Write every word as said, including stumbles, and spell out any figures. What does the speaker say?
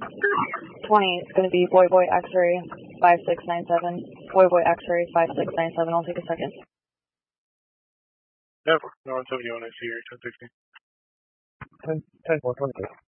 twenty, it's going to be Boy Boy X-ray five six nine seven. Boy Boy X-ray five six nine seven. I'll take a second. Never. No one seventy-one, I see here, ten sixty. ten, ten, one twenty-six.